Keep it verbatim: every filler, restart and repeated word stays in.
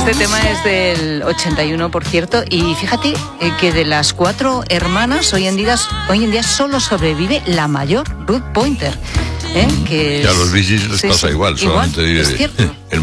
Este tema es del ochenta y uno, por cierto, y fíjate eh, que de las cuatro hermanas, hoy en día, hoy en día solo sobrevive la mayor, Ruth Pointer. ¿eh? Que y a los es, Bee Gees les sí, pasa sí, igual, igual, solamente vive es cierto. el